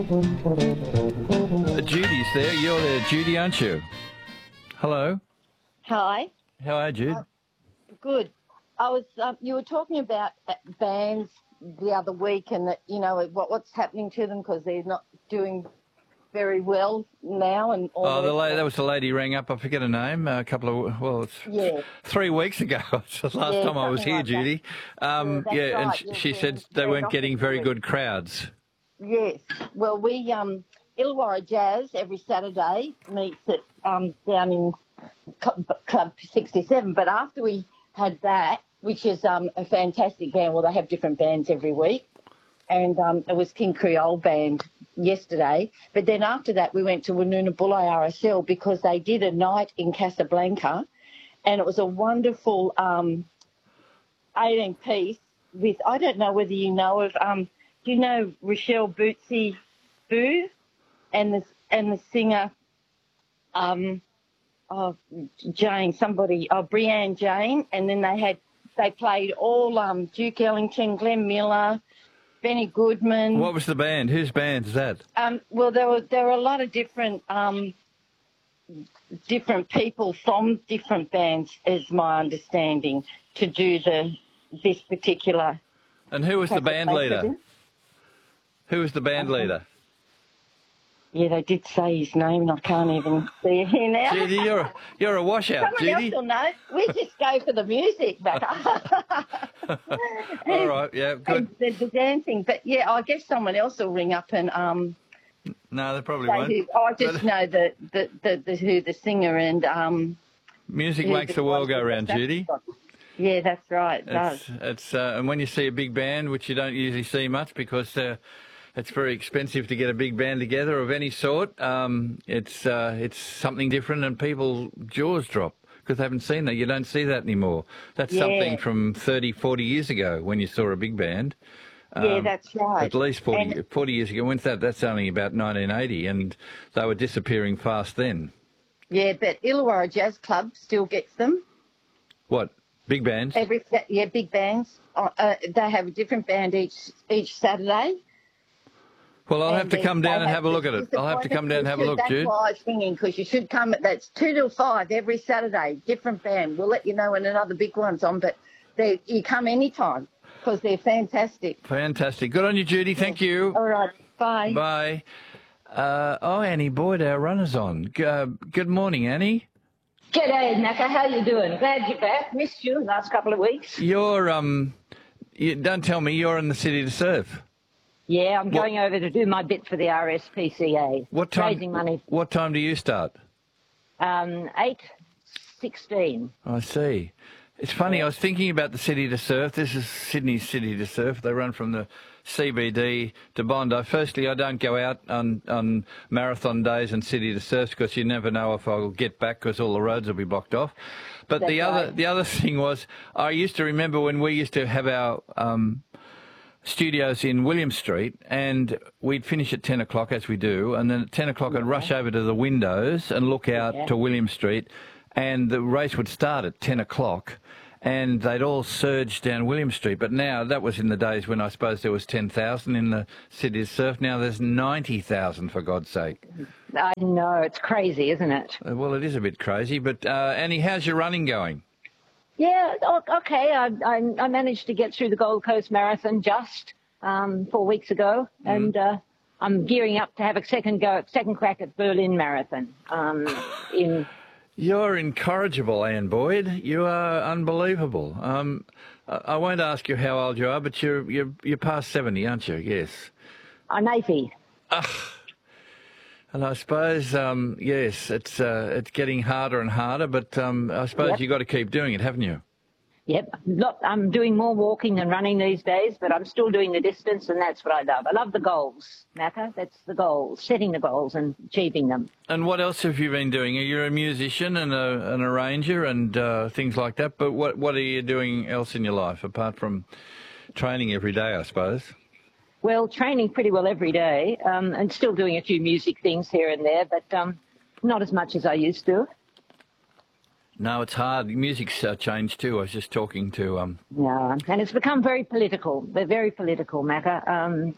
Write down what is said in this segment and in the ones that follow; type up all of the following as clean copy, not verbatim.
Judy's there. You're there, Judy, aren't you? Hello. Hi. How are you, Jude? Good. I was. You were talking about bands the other week, and that what's happening to them because they're not doing very well now, and all. That was the lady who rang up. I forget her name. It's 3 weeks ago. It's the last time I was here, like Judy. Right. And she said they weren't getting very good crowds. Yes. Well, we Illawarra Jazz every Saturday meets at down in Club 67. But after we had that, which is a fantastic band, well, they have different bands every week, and it was King Creole Band yesterday. But then after that, we went to Woonona Bulli RSL because they did a night in Casablanca, and it was a wonderful 18-piece with, I don't know whether you know of, do you know Rochelle Bootsy Boo and the singer Brianne Jane, and then they played all Duke Ellington, Glenn Miller, Benny Goodman. What was the band? Whose band is that? Well, there were a lot of different people from different bands, is my understanding, to do this particular. And who was the band leader? Who was the band leader? Yeah, they did say his name, and I can't even see it here now. Judy, you're a washout, Someone Judy. else will know. We just go for the music, but all right, yeah, good. The dancing, but yeah, I guess someone else will ring up and No, they probably won't. I just know who the singer and music makes the world go round, Judy. Yeah, that's right. It does. It's and when you see a big band, which you don't usually see much because it's very expensive to get a big band together of any sort. It's something different, and people's jaws drop because they haven't seen that. You don't see that anymore. That's something from 30, 40 years ago when you saw a big band. Yeah, that's right. At least 40 years ago. When's that? That's only about 1980, and they were disappearing fast then. Yeah, but Illawarra Jazz Club still gets them. What? Big bands? Big bands. They have a different band each Saturday. Well, I'll have to come down and have a look at it. I'll have to come down and have a look, Jude. That's why I was thinking, because you should come. That's 2 till 5 every Saturday, different band. We'll let you know when another big one's on, but you come anytime because they're fantastic. Fantastic. Good on you, Judy. Thank you. All right. Bye. Bye. Annie Boyd, our runner's on. Good morning, Annie. G'day, Naka. How you doing? Glad you're back. Missed you the last couple of weeks. Don't tell me you're in the City to Surf. Yeah, I'm going over to do my bit for the RSPCA. What time? Raising money. What time do you start? 8:16. I see. It's funny. I was thinking about the City to Surf. This is Sydney's City to Surf. They run from the CBD to Bondi. Firstly, I don't go out on marathon days and City to Surf because you never know if I'll get back because all the roads will be blocked off. But the other thing was, I used to remember when we used to have our studios in William Street, and we'd finish at 10 o'clock, as we do, and then at 10 o'clock I'd rush over to the windows and look out to William Street, and the race would start at 10 o'clock, and they'd all surge down William Street. But now, that was in the days when I suppose there was 10,000 in the City to Surf. Now there's 90,000, for God's sake. I know, it's crazy, isn't it? Well, it is a bit crazy, but Annie, how's your running going? Yeah, okay. I managed to get through the Gold Coast Marathon just 4 weeks ago, and I'm gearing up to have a second crack at Berlin Marathon. You're incorrigible, Anne Boyd. You are unbelievable. I won't ask you how old you are, but you're past 70, aren't you? Yes. I'm 80. And I suppose, yes, it's getting harder and harder, but I suppose you've got to keep doing it, haven't you? Yep. I'm doing more walking than running these days, but I'm still doing the distance, and that's what I love. I love the goals, Naka. That's the goals, setting the goals and achieving them. And what else have you been doing? You're a musician and an arranger and things like that, but what are you doing else in your life, apart from training every day, I suppose? Well, training pretty well every day, and still doing a few music things here and there, but not as much as I used to. No, it's hard. Music's changed too. I was just talking to... Yeah, and it's become very political. They're very political, Macca.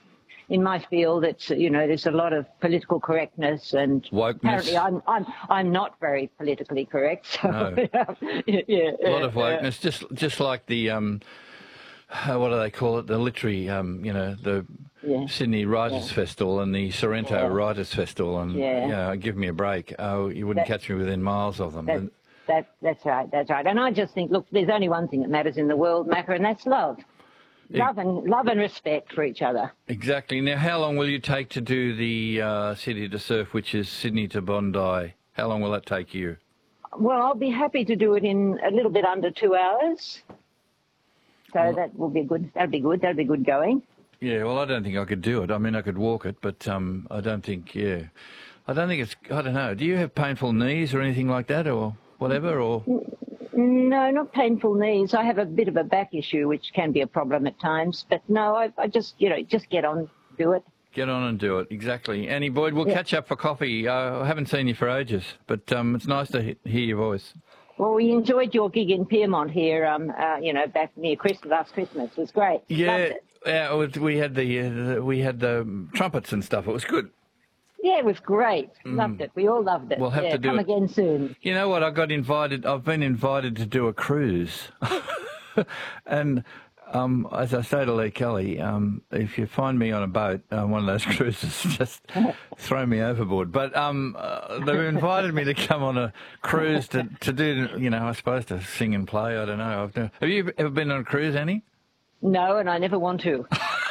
in my field, it's, there's a lot of political correctness, and wokeness. Apparently I'm not very politically correct. So, No. A lot of wokeness, just like the what do they call it? The literary, the Sydney Writers Festival and the Sorrento Writers Festival, and give me a break. Oh, you wouldn't catch me within miles of them. That's right. And I just think, look, there's only one thing that matters in the world, Macca, and that's love. Love and respect for each other. Exactly. Now, how long will you take to do the City to Surf, which is Sydney to Bondi? How long will that take you? Well, I'll be happy to do it in a little bit under 2 hours. So that will be good. That'll be good. That'll be good going. Yeah, well, I don't think I could do it. I mean, I could walk it, but I don't think, I don't know. Do you have painful knees or anything like that or whatever? Or No, not painful knees. I have a bit of a back issue, which can be a problem at times. But no, I just, just get on, do it. Get on and do it, exactly. Annie Boyd, we'll catch up for coffee. I haven't seen you for ages, but it's nice to hear your voice. Well, we enjoyed your gig in Pyrmont here, back near last Christmas. It was great. Yeah, we had the trumpets and stuff. It was good. Yeah, it was great. Loved it. We all loved it. We'll have to do come again soon. You know what? I've been invited to do a cruise, and as I say to Lee Kelly, if you find me on a boat, one of those cruises, just throw me overboard. But they've invited me to come on a cruise to do, I suppose to sing and play. I don't know. Have you ever been on a cruise, Annie? No, and I never want to.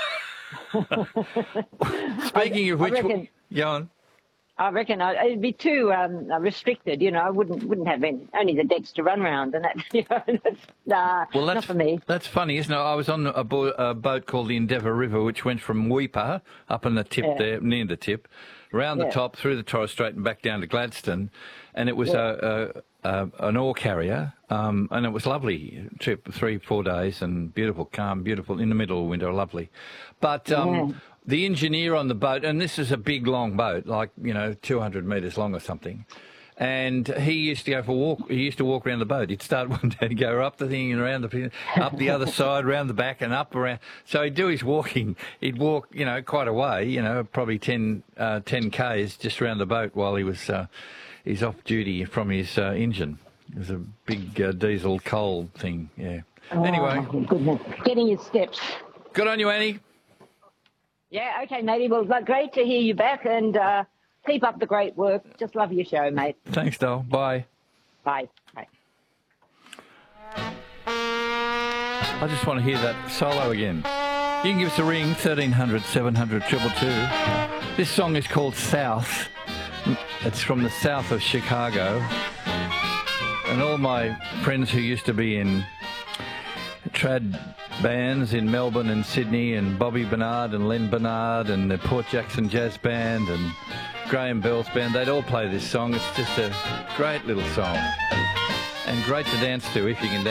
Speaking of which, go on. I reckon it'd be too restricted. I wouldn't have only the decks to run around, and that. Not for me. That's funny, isn't it? I was on a boat called the Endeavour River, which went from Weipa up in the tip there, near the tip, round the top through the Torres Strait and back down to Gladstone, and it was an ore carrier, and it was lovely trip, 3-4 days, and beautiful, calm, beautiful in the middle of winter, lovely, but. The engineer on the boat, and this is a big, long boat, like, 200 metres long or something, and he used to go for a walk. He used to walk around the boat. He'd start one day and go up the thing and around up the other side, round the back and up around. So he'd do his walking. He'd walk, quite a way, probably 10 Ks just around the boat while he was he's off duty from his engine. It was a big diesel coal thing, yeah. Anyway. Goodness. Getting his steps. Good on you, Annie. Yeah, okay, matey. Well, great to hear you back, and keep up the great work. Just love your show, mate. Thanks, Dol. Bye. Bye. Bye. I just want to hear that solo again. You can give us a ring, 1300 700 222. This song is called South. It's from the south of Chicago. And all my friends who used to be in trad bands in Melbourne and Sydney, and Bobby Bernard and Len Bernard and the Port Jackson Jazz Band and Graham Bell's band, they'd all play this song. It's just a great little song and great to dance to if you can dance.